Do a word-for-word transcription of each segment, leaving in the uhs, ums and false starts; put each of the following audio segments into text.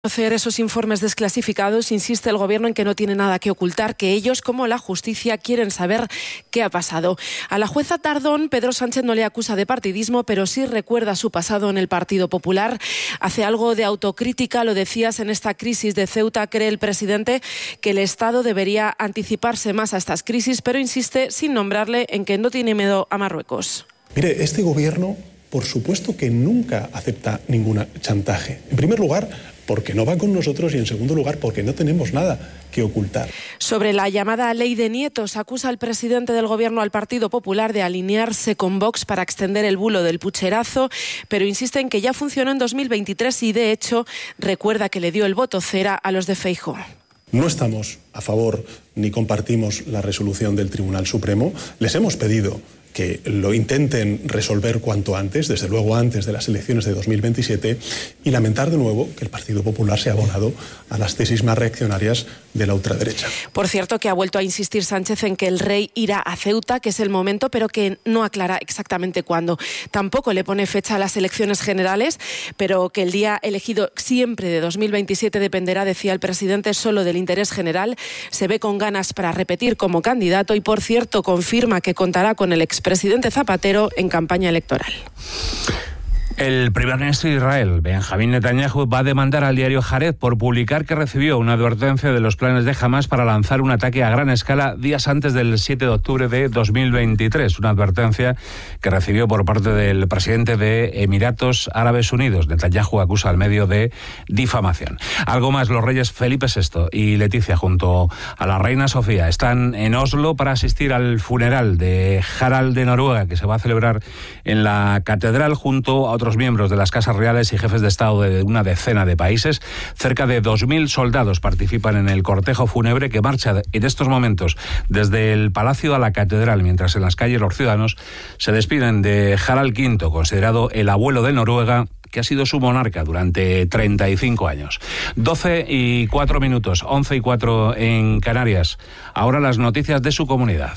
Conocer esos informes desclasificados, insiste el Gobierno en que no tiene nada que ocultar, que ellos, como la justicia, quieren saber qué ha pasado. A la jueza Tardón, Pedro Sánchez no le acusa de partidismo, pero sí recuerda su pasado en el Partido Popular. Hace algo de autocrítica, lo decías, en esta crisis de Ceuta, cree el presidente que el Estado debería anticiparse más a estas crisis, pero insiste, sin nombrarle, en que no tiene miedo a Marruecos. Mire, este Gobierno, por supuesto que nunca acepta ningún chantaje. En primer lugar, porque no va con nosotros y, en segundo lugar, porque no tenemos nada que ocultar. Sobre la llamada ley de nietos, acusa el presidente del Gobierno al Partido Popular de alinearse con Vox para extender el bulo del pucherazo, pero insiste en que ya funcionó en dos mil veintitrés y, de hecho, recuerda que le dio el voto cera a los de Feijóo. No estamos a favor ni compartimos la resolución del Tribunal Supremo. Les hemos pedido que lo intenten resolver cuanto antes, desde luego antes de las elecciones de dos mil veintisiete, y lamentar de nuevo que el Partido Popular se ha abonado a las tesis más reaccionarias de la ultraderecha. Por cierto, que ha vuelto a insistir Sánchez en que el rey irá a Ceuta, que es el momento, pero que no aclara exactamente cuándo. Tampoco le pone fecha a las elecciones generales, pero que el día elegido siempre de dos mil veintisiete dependerá, decía el presidente, solo del interés general. Se ve con ganas para repetir como candidato y, por cierto, confirma que contará con el expresidente Zapatero en campaña electoral. El primer ministro de Israel, Benjamín Netanyahu, va a demandar al diario Haaretz por publicar que recibió una advertencia de los planes de Hamás para lanzar un ataque a gran escala días antes del siete de octubre de dos mil veintitrés. Una advertencia que recibió por parte del presidente de Emiratos Árabes Unidos. Netanyahu acusa al medio de difamación. Algo más, los reyes Felipe sexto y Leticia, junto a la reina Sofía, están en Oslo para asistir al funeral de Harald de Noruega, que se va a celebrar en la catedral junto a otros miembros de las casas reales y jefes de Estado de una decena de países. Cerca de dos mil soldados participan en el cortejo fúnebre que marcha en estos momentos desde el palacio a la catedral, mientras en las calles los ciudadanos se despiden de Harald quinto, considerado el abuelo de Noruega, que ha sido su monarca durante treinta y cinco años. doce y cuatro minutos, once y cuatro en Canarias. Ahora las noticias de su comunidad.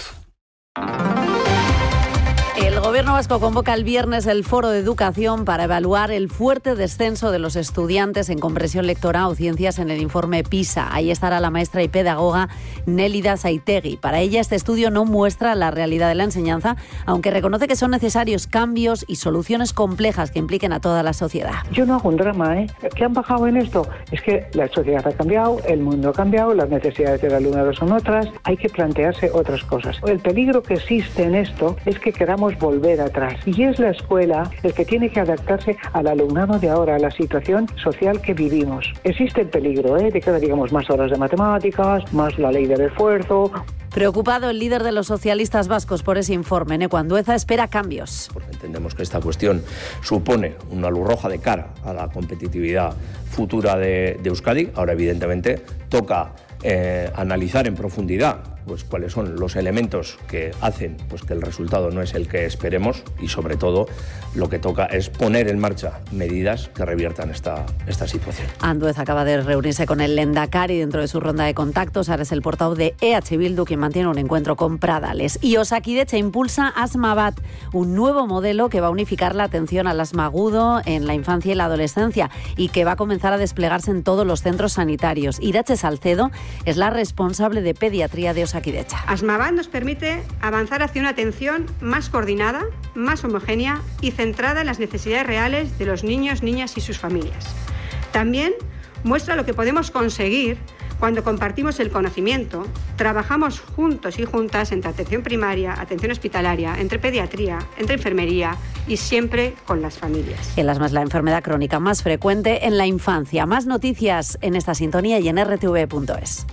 El Gobierno vasco convoca el viernes el Foro de Educación para evaluar el fuerte descenso de los estudiantes en comprensión lectora o ciencias en el informe PISA. Ahí estará la maestra y pedagoga Nélida Saitegui. Para ella, este estudio no muestra la realidad de la enseñanza, aunque reconoce que son necesarios cambios y soluciones complejas que impliquen a toda la sociedad. Yo no hago un drama, ¿eh? ¿Qué han bajado en esto? Es que la sociedad ha cambiado, el mundo ha cambiado, las necesidades del alumnado son otras, hay que plantearse otras cosas. El peligro que existe en esto es que queramos volver atrás. Y es la escuela el que tiene que adaptarse al alumnado de ahora, a la situación social que vivimos. Existe el peligro ¿eh? de que digamos más horas de matemáticas, más la ley del esfuerzo. Preocupado el líder de los socialistas vascos por ese informe, Neco Andueza, espera cambios. Porque entendemos que esta cuestión supone una luz roja de cara a la competitividad futura de, de Euskadi. Ahora, evidentemente, toca eh, analizar en profundidad pues cuáles son los elementos que hacen pues que el resultado no es el que esperemos, y sobre todo lo que toca es poner en marcha medidas que reviertan esta, esta situación. Andueza acaba de reunirse con el Lehendakari dentro de su ronda de contactos. Ahora es el portavoz de E H Bildu quien mantiene un encuentro con Pradales. Y Osakidetza impulsa Asmabat, un nuevo modelo que va a unificar la atención al asma agudo en la infancia y la adolescencia y que va a comenzar a desplegarse en todos los centros sanitarios. Irache Salcedo es la responsable de pediatría de Osakidetza. Asmabat nos permite avanzar hacia una atención más coordinada, más homogénea y centrada en las necesidades reales de los niños, niñas y sus familias. También muestra lo que podemos conseguir cuando compartimos el conocimiento, trabajamos juntos y juntas entre atención primaria, atención hospitalaria, entre pediatría, entre enfermería y siempre con las familias. El asma es la enfermedad crónica más frecuente en la infancia. Más noticias en esta sintonía y en erre te ve punto es.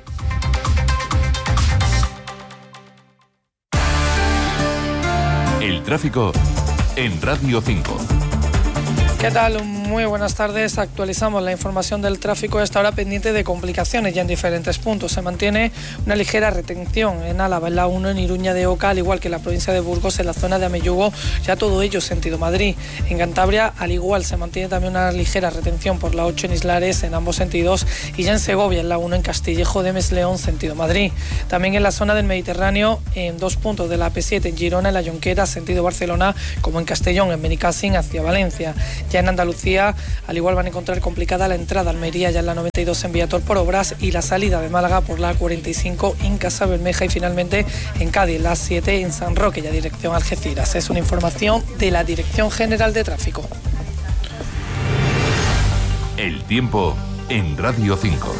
El tráfico en Radio cinco. ¿Qué tal? Muy buenas tardes. Actualizamos la información del tráfico a esta hora, pendiente de complicaciones ya en diferentes puntos. Se mantiene una ligera retención en Álava, en la uno, en Iruña de Oca, al igual que en la provincia de Burgos, en la zona de Amellugo, ya todo ello sentido Madrid. En Cantabria, al igual, se mantiene también una ligera retención por la ocho en Islares, en ambos sentidos, y ya en Segovia, en la uno, en Castillejo de Mesleón, sentido Madrid. También en la zona del Mediterráneo, en dos puntos de la A P siete, en Girona, en la Jonquera, sentido Barcelona, como en Castellón, en Benicàssim, hacia Valencia. Ya en Andalucía, al igual van a encontrar complicada la entrada a Almería ya en la noventa y dos en Viator por obras y la salida de Málaga por la cuarenta y cinco en Casa Bermeja y finalmente en Cádiz, la siete en San Roque, ya dirección Algeciras. Es una información de la Dirección General de Tráfico. El tiempo en Radio cinco.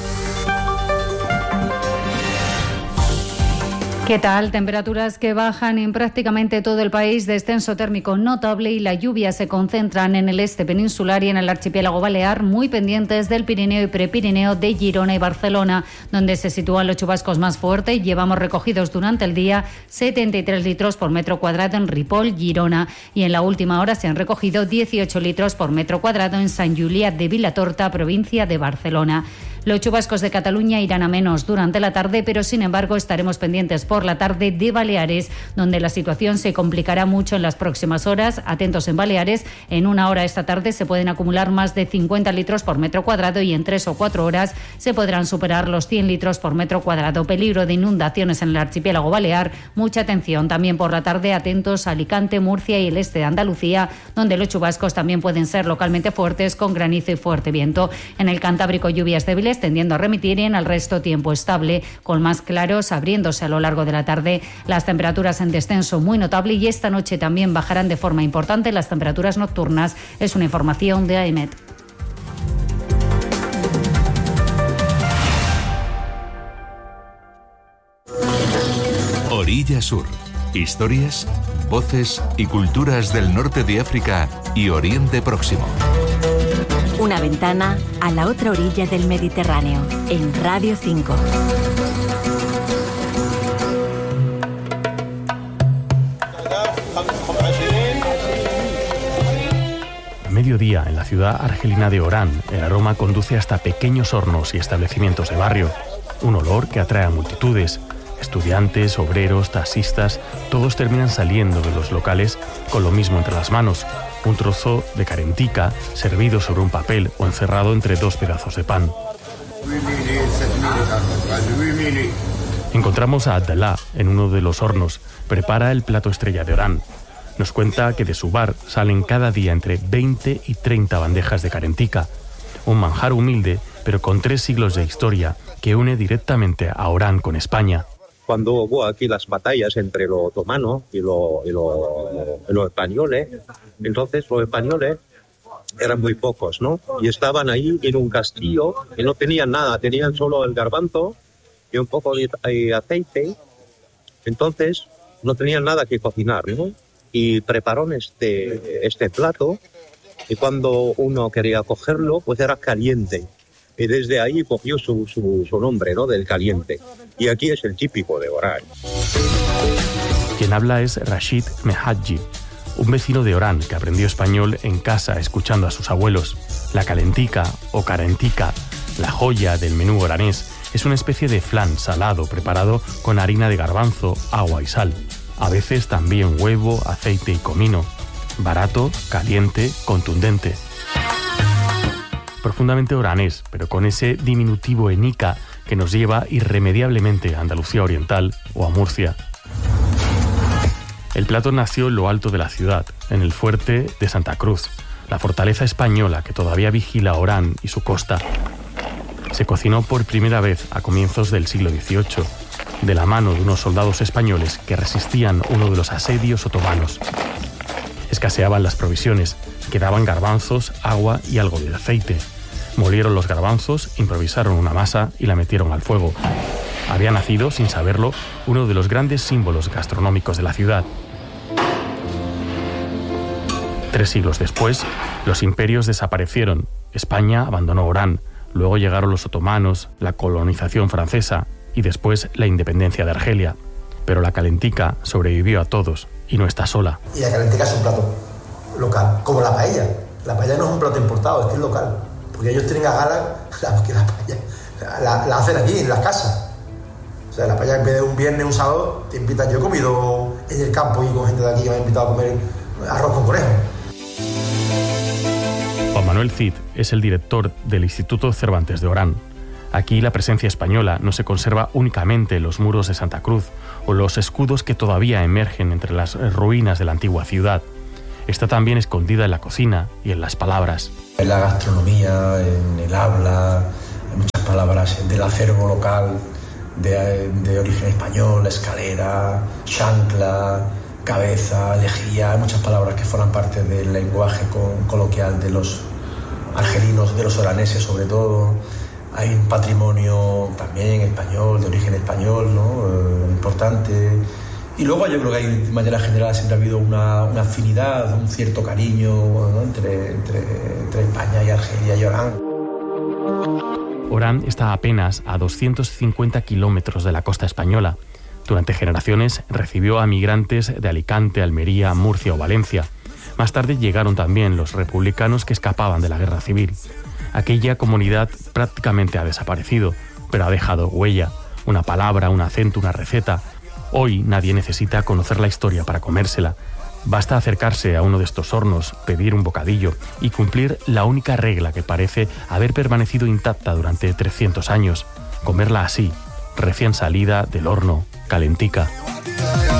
¿Qué tal? Temperaturas que bajan en prácticamente todo el país, descenso térmico notable y la lluvia se concentran en el este peninsular y en el archipiélago balear, muy pendientes del Pirineo y Prepirineo de Girona y Barcelona, donde se sitúan los chubascos más fuertes. Llevamos recogidos durante el día setenta y tres litros por metro cuadrado en Ripoll, Girona, y en la última hora se han recogido dieciocho litros por metro cuadrado en Sant Julià de Vilatorta, provincia de Barcelona. Los chubascos de Cataluña irán a menos durante la tarde, pero sin embargo estaremos pendientes por la tarde de Baleares, donde la situación se complicará mucho en las próximas horas. Atentos en Baleares, en una hora esta tarde se pueden acumular más de cincuenta litros por metro cuadrado y en tres o cuatro horas se podrán superar los cien litros por metro cuadrado. Peligro de inundaciones en el archipiélago balear. Mucha atención también por la tarde, atentos a Alicante, Murcia y el este de Andalucía, donde los chubascos también pueden ser localmente fuertes con granizo y fuerte viento. En el Cantábrico lluvias débiles tendiendo a remitir y en el resto tiempo estable, con más claros abriéndose a lo largo de la tarde. Las temperaturas en descenso muy notable y esta noche también bajarán de forma importante las temperaturas nocturnas. Es una información de AEMET. Orilla Sur. Historias, voces y culturas del norte de África y Oriente Próximo. Una ventana a la otra orilla del Mediterráneo, en Radio cinco. A mediodía, en la ciudad argelina de Orán, el aroma conduce hasta pequeños hornos y establecimientos de barrio. Un olor que atrae a multitudes. Estudiantes, obreros, taxistas, todos terminan saliendo de los locales con lo mismo entre las manos. Un trozo de carentica servido sobre un papel o encerrado entre dos pedazos de pan. Encontramos a Abdallah en uno de los hornos. Prepara el plato estrella de Orán. Nos cuenta que de su bar salen cada día entre veinte y treinta bandejas de carentica. Un manjar humilde, pero con tres siglos de historia, que une directamente a Orán con España. Cuando hubo aquí las batallas entre los otomanos y los, y los, y los españoles, entonces los españoles eran muy pocos, ¿no? Y estaban ahí en un castillo y no tenían nada, tenían solo el garbanzo y un poco de aceite. Entonces no tenían nada que cocinar, ¿no? Y prepararon este, este plato y cuando uno quería cogerlo, pues era caliente. Y desde ahí cogió su, su, su nombre, ¿no? Del caliente. Y aquí es el típico de Orán. Quien habla es Rashid Mehadji, un vecino de Orán que aprendió español en casa escuchando a sus abuelos. La calentica o carentica, la joya del menú oranés, es una especie de flan salado preparado con harina de garbanzo, agua y sal. A veces también huevo, aceite y comino. Barato, caliente, contundente. Profundamente oranés, pero con ese diminutivo enica que nos lleva irremediablemente a Andalucía Oriental o a Murcia. El plato nació en lo alto de la ciudad, en el fuerte de Santa Cruz, la fortaleza española que todavía vigila Orán y su costa. Se cocinó por primera vez a comienzos del siglo dieciocho, de la mano de unos soldados españoles que resistían uno de los asedios otomanos. Escaseaban las provisiones, quedaban garbanzos, agua y algo de aceite. Molieron los garbanzos, improvisaron una masa y la metieron al fuego. Había nacido, sin saberlo, uno de los grandes símbolos gastronómicos de la ciudad. Tres siglos después, los imperios desaparecieron. España abandonó Orán, luego llegaron los otomanos, la colonización francesa y después la independencia de Argelia. Pero la calentica sobrevivió a todos y no está sola. Y la calentica es un plato local, como la paella. La paella no es un plato importado, es que es local. Porque ellos tienen a gala la, que la paella la, la hacen aquí, en las casas. O sea, la paella en vez de un viernes, un sábado, te invitan. Yo he comido en el campo y con gente de aquí que me ha invitado a comer arroz con conejo. Juan Manuel Cid es el director del Instituto Cervantes de Orán. Aquí la presencia española no se conserva únicamente en los muros de Santa Cruz o los escudos que todavía emergen entre las ruinas de la antigua ciudad. está también escondida en la cocina y en las palabras. En la gastronomía, en el habla, hay muchas palabras del acervo local, de, de origen español, escalera, chancla, cabeza, lejía, hay muchas palabras que forman parte del lenguaje con, coloquial de los argelinos, de los oraneses sobre todo. Hay un patrimonio también español, de origen español, ¿no? Eh, importante. Y luego yo creo que hay, de manera general siempre ha habido una, una afinidad, un cierto cariño, ¿no? entre, entre, entre España y Argelia y Orán. Orán está apenas a doscientos cincuenta kilómetros de la costa española. Durante generaciones recibió a migrantes de Alicante, Almería, Murcia o Valencia. Más tarde llegaron también los republicanos que escapaban de la guerra civil. Aquella comunidad prácticamente ha desaparecido, pero ha dejado huella, una palabra, un acento, una receta. Hoy nadie necesita conocer la historia para comérsela. Basta acercarse a uno de estos hornos, pedir un bocadillo y cumplir la única regla que parece haber permanecido intacta durante trescientos años, comerla así, recién salida del horno, calentica.